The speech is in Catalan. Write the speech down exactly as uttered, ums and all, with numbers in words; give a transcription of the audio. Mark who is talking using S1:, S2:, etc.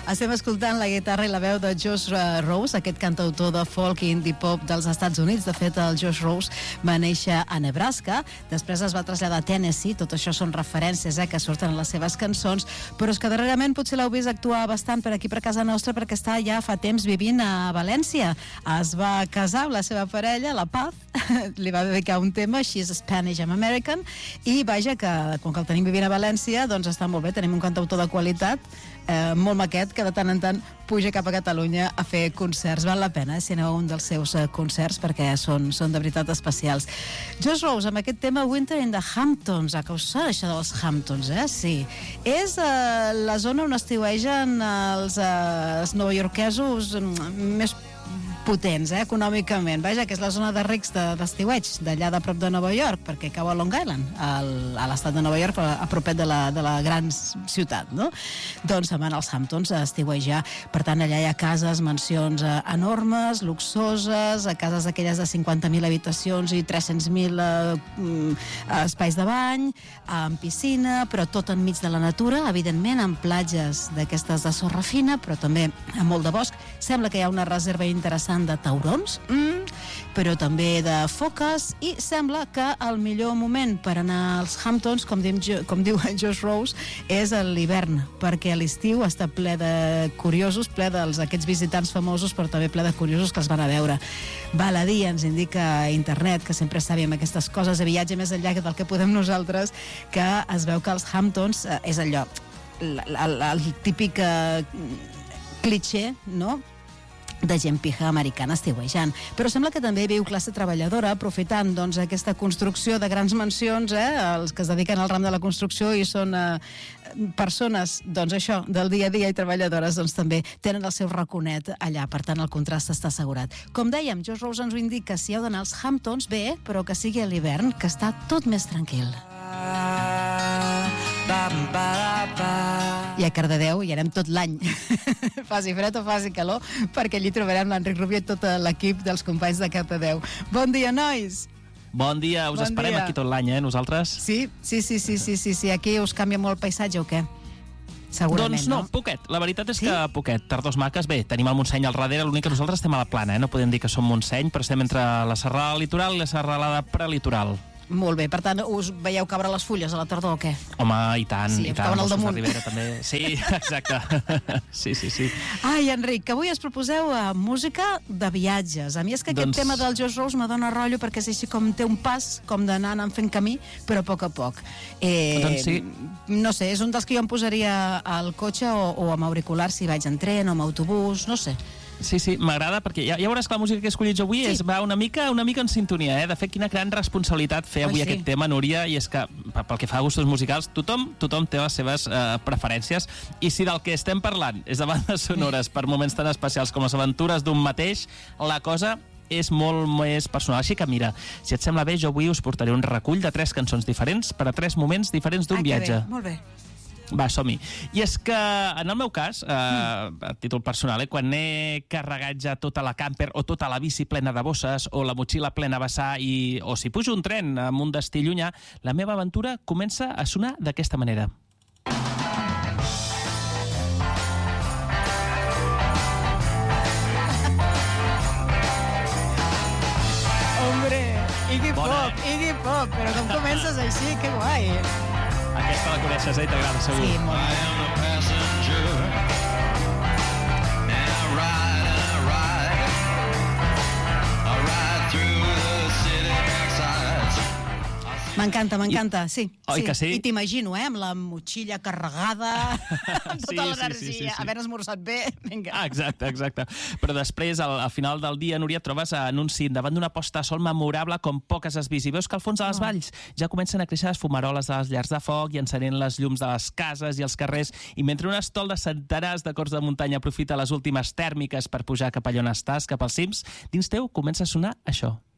S1: Estem escoltant la guitarra i la veu de Josh Rose, aquest cantautor de folk i indie pop dels Estats Units. De fet, el Josh Rose va néixer a Nebraska, després es va traslladar a Tennessee. Tot això són referències eh, que surten en les seves cançons, però és que darrerament potser l'heu vist actuar bastant per aquí, per casa nostra, perquè està ja fa temps vivint a València. Es va casar amb la seva parella, la Paz, li va dedicar un tema, She's Spanish, I'm American, i vaja que com que el tenim vivint a València, doncs està molt bé, tenim un cantautor de qualitat, eh, molt maquet, que de tant en tant puja cap a Catalunya a fer concerts. Val la pena, eh, si aneu a un dels seus eh, concerts, perquè són, són de veritat especials. Josh Rose, amb aquest tema Winter in the Hamptons, ah, que us sona això dels Hamptons, eh? Sí. És eh, la zona on estiuegen els, eh, els novaiorquesos més potents, eh, econòmicament. Vaja, que és la zona de rics d'estiueig, de, d'allà de prop de Nova York, perquè cau a Long Island, al, a l'estat de Nova York, a propet de la, de la gran ciutat, no? Doncs se'n van als Hamptons a estiuejar. Per tant, allà hi ha cases, mansions eh, enormes, luxoses, cases d'aquelles de cinquanta mil habitacions i tres-cents mil eh, espais de bany, amb piscina, però tot enmig de la natura, evidentment, amb platges d'aquestes de sorra fina, però també amb molt de bosc. Sembla que hi ha una reserva interessant de taurons, mm, però també de foques, i sembla que el millor moment per anar als Hamptons, com, dim, com diu Josh Rose, és a l'hivern, perquè a l'estiu està ple de curiosos, ple dels aquests visitants famosos, però també ple de curiosos que els van a veure. Val a dir, ens indica internet, que sempre sabíem aquestes coses de viatge més enllà del que podem nosaltres, que es veu que els Hamptons eh, és allò, el, el, el típic eh, cliché, no?, de gent pija americana estiuejant. Però sembla que també viu classe treballadora, aprofitant doncs, aquesta construcció de grans mansions, eh, els que es dediquen al ram de la construcció i són eh, persones, doncs això, del dia a dia i treballadores, doncs també tenen el seu raconet allà, per tant el contrast està assegurat. Com dèiem, Josh Rose ens ho indica, si heu d'anar als Hamptons, bé, però que sigui a l'hivern, que està tot més tranquil. I a Cardedeu hi anem tot l'any, faci fred o faci calor, perquè allí trobarem l'Enric Rubio i tot l'equip dels companys de Cardedeu. Bon dia, nois!
S2: Bon dia, us bon esperem dia. Aquí tot l'any, eh, nosaltres?
S1: Sí, sí, sí, sí, sí, sí, sí. Aquí us canvia molt el paisatge o què? Segurament,
S2: doncs no,
S1: no,
S2: poquet. La veritat és sí? que poquet. Tardors maques, bé, tenim el Montseny al darrere, l'únic que nosaltres estem a la plana, eh? No podem dir que som Montseny, però estem entre la serralada litoral i la serralada prelitoral.
S1: Molt bé, per tant, us veieu caure les fulles a la tardor o què?
S2: Home, i tant,
S1: sí,
S2: i tant.
S1: Al damunt.
S2: Ribera, també. Sí, exacte. Sí, sí, sí.
S1: Ai, Enric, que avui es proposeu uh, música de viatges. A mi és que aquest doncs... tema del Josh Rose me dona rotllo, perquè és així com té un pas, com d'anar anant fent camí, però a poc a poc. Eh,
S2: doncs sí.
S1: No sé, és un dels que jo em posaria al cotxe o, o amb auriculars si vaig en tren o amb autobús, no sé.
S2: Sí, sí, m'agrada, perquè ja, ja veuràs que la música que he escollit avui sí. és, va una mica, una mica en sintonia, eh? De fet, quina gran responsabilitat fer avui oh, sí. aquest tema, Núria, i és que, pel que fa a gustos musicals, tothom, tothom té les seves eh, preferències, i si del que estem parlant és de bandes sonores per moments tan especials com les aventures d'un mateix, la cosa és molt més personal. Així que mira, si et sembla bé, jo avui us portaré un recull de tres cançons diferents per a tres moments diferents d'un
S1: ah,
S2: viatge.
S1: Bé, molt bé.
S2: Va, som-hi. I és que, en el meu cas, eh, a títol personal, eh, quan he carregat ja tota la camper o tota la bici plena de bosses o la motxilla plena a vessar i, o si pujo un tren amb un destí llunyà, la meva aventura comença a sonar d'aquesta manera.
S1: Hombre, Iggy Pop, Iggy Pop, però com comences així? Que guai!
S2: Aquesta la coneixes, eh? T'agrada, segur.
S1: Sí, molt bé. M'encanta, m'encanta, sí.
S2: Oi
S1: sí.
S2: que sí?
S1: I t'imagino, eh, amb la motxilla carregada, amb tota
S2: sí,
S1: l'energia,
S2: sí, sí, sí, sí.
S1: havent esmorzat bé, vinga.
S2: Ah, exacte, exacte. Però després, al, al final del dia, Núria, et trobes en un cim, davant d'una posta de sol memorable com poques has vist, i veus que al fons de les
S1: oh.
S2: valls ja comencen a créixer les fumaroles de les llars de foc i encenent les llums de les cases i els carrers, i mentre un estol de centenars de cors de muntanya aprofita les últimes tèrmiques per pujar cap allà on estàs, cap als cims, dins teu comença a sonar això.